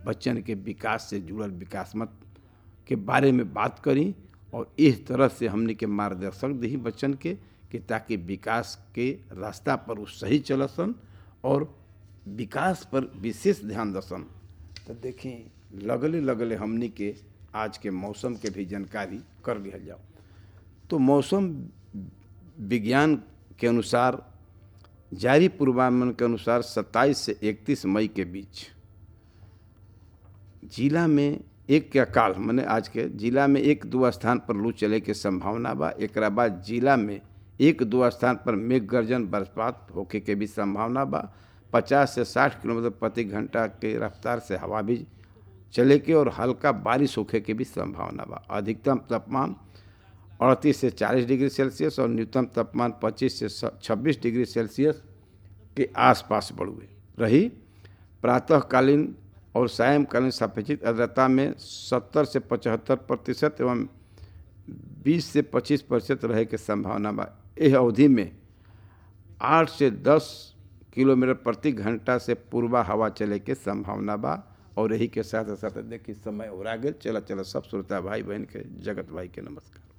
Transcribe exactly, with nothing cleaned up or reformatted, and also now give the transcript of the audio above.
बच्चन के विकास से जुड़ल विकासमत के बारे में बात करी और इस तरह से हमने के मार्गदर्शक दी बच्चन के कि ताकि विकास के रास्ता पर वो सही चलसन और विकास पर विशेष ध्यान दसन। तो देखिए लगले लगले हमने के आज के मौसम के भी जानकारी कर लिया जाओ। तो मौसम विज्ञान के अनुसार जारी पूर्वानुमान के अनुसार सत्ताईस से इकतीस मई के बीच जिला में एक के काल मैंने आज के जिला में एक दो स्थान पर लू चले के संभावना बा। एक बाद जिला में एक दो स्थान पर मेघ गर्जन बरसात होके के भी संभावना बा। पचास से साठ किलोमीटर प्रति घंटा के रफ्तार से हवा भी चले के और हल्का बारिश होके के भी संभावना बा। अधिकतम तापमान अड़तीस से चालीस डिग्री सेल्सियस और न्यूनतम तापमान पच्चीस से छब्बीस डिग्री सेल्सियस के आसपास बढ़ुए रही। प्रातःकालीन और सायंकालीन सापेक्षिक आर्द्रता में सत्तर से पचहत्तर प्रतिशत एवं बीस से पच्चीस प्रतिशत रहे के संभावना बा। यह अवधि में आठ से दस किलोमीटर प्रति घंटा से पूर्वा हवा चले के संभावना बा। और यही के साथ साथ देखिए समय और आगे चला चला सब श्रोता भाई बहन के जगत भाई के नमस्कार।